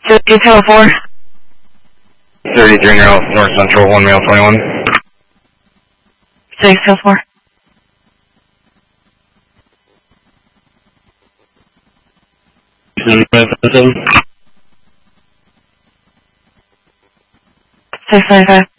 204. 33 North Central, 1 male 21. 604. Seven. 695.